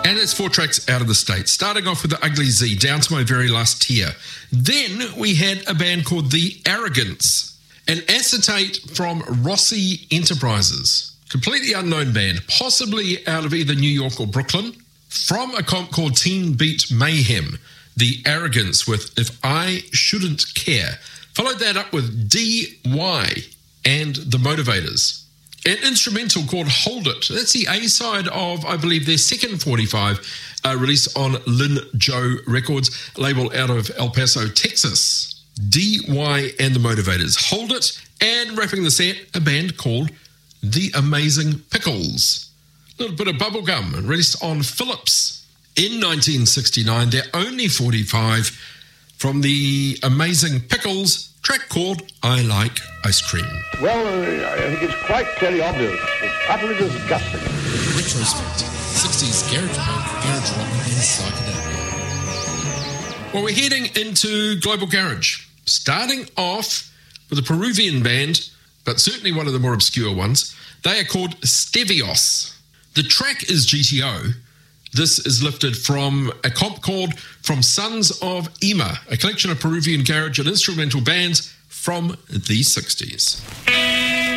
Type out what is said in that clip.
And it's 4 tracks out of the States, starting off with the Ugly Z, Down to My Very Last Tear. Then we had a band called The Arrogance, an acetate from Rossi Enterprises. Completely unknown band, possibly out of either New York or Brooklyn. From a comp called Teen Beat Mayhem, The Arrogance with If I Shouldn't Care. Followed that up with D.Y. and The Motivators. An instrumental called Hold It. That's the A-side of, I believe, their second 45, released on Lin Joe Records, label out of El Paso, Texas. D.Y. and The Motivators. Hold It, and wrapping the set, a band called The Amazing Pickles. A little bit of bubblegum, released on Philips. In 1969, their only 45 from The Amazing Pickles, track called I Like Ice Cream. Well, I think it's quite clearly obvious. It's utterly disgusting. Retrospect. 60s garage punk, garage rock, and psychedelic. Well, we're heading into Global Garage. Starting off with a Peruvian band, but certainly one of the more obscure ones. They are called Stevios. The track is GTO. This is lifted from a comp called From Sons of Ima, a collection of Peruvian garage and instrumental bands from the 60s.